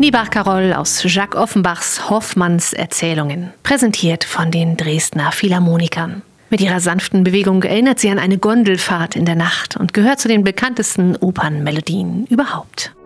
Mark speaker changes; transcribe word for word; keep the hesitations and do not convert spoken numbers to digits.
Speaker 1: Die Barcarolle aus Jacques Offenbachs Hoffmanns Erzählungen, präsentiert von den Dresdner Philharmonikern. Mit ihrer sanften Bewegung erinnert sie an eine Gondelfahrt in der Nacht und gehört zu den bekanntesten Opernmelodien überhaupt.